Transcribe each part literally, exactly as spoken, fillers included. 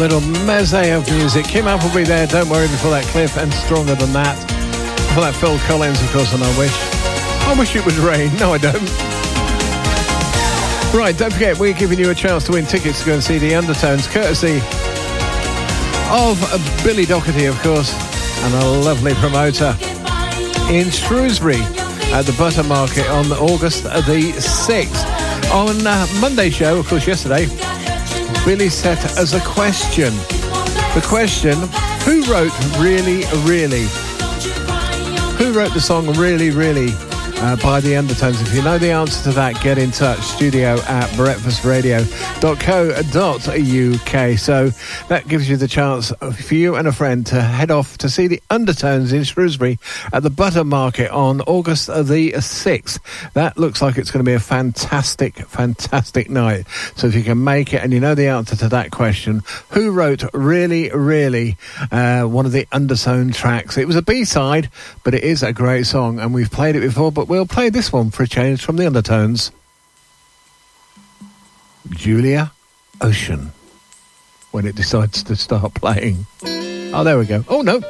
little meze of music. Kim Appleby there, Don't Worry, before that, Cliff, and Stronger Than That. Before that, Phil Collins, of course, and I Wish. I wish it would rain. No, I don't. Right, don't forget, we're giving you a chance to win tickets to go and see the Undertones, courtesy of Billy Doherty, of course, and a lovely promoter in Shrewsbury at the Butter Market on August the sixth. On uh, Monday's show, of course, yesterday, Billy set as a question. The question, who wrote Really, Really? Who wrote the song Really, Really uh, by the Undertones? If you know the answer to that, get in touch. Studio at breakfast radio dot co dot uk. So that gives you the chance for you and a friend to head off to see the Undertones in Shrewsbury at the Butter Market on August the sixth. That looks like it's going to be a fantastic, fantastic night. So if you can make it and you know the answer to that question, who wrote Really, Really, uh, one of the Undertone tracks? It was a B-side, but it is a great song, and we've played it before, but we'll play this one for a change from the Undertones. Julia Ocean, when it decides to start playing. Oh, there we go. Oh, no.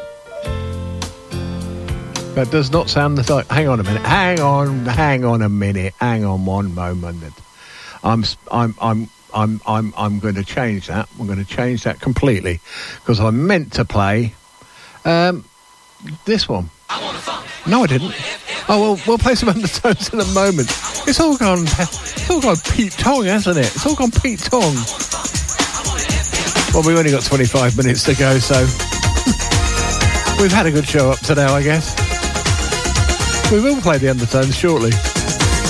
That does not sound the type. Hang on a minute. Hang on. Hang on a minute. Hang on one moment. I'm, I'm, I'm, I'm, I'm, I'm going to change that. I'm going to change that completely because I meant to play um, this one. No, I didn't. Oh, well, we'll play some Undertones in a moment. It's all gone, it's all gone Pete Tong, hasn't it? It's all gone Pete Tong. Well, we've only got twenty-five minutes to go, so we've had a good show up to now, I guess. We will play the Undertones shortly.